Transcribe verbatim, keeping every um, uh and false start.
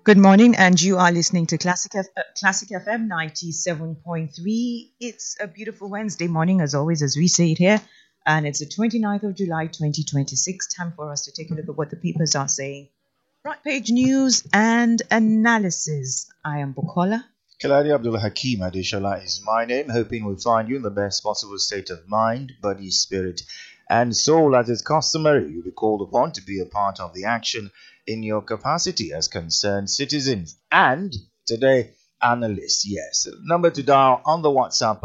Good morning, and you are listening to Classic, F- uh, Classic F M ninety-seven point three. It's a beautiful Wednesday morning, as always, as we say it here, and it's the twenty-ninth of July, twenty twenty-six. Time for us to take a look at what the papers are saying. Front page news and analysis. I am Bukola. Kaladi Abdul Hakim Adeshala is my name, hoping we'll find you in the best possible state of mind, body, spirit, and soul. As is customary, you'll be called upon to be a part of the action in your capacity as concerned citizens and today analysts. Yes, number to dial on the WhatsApp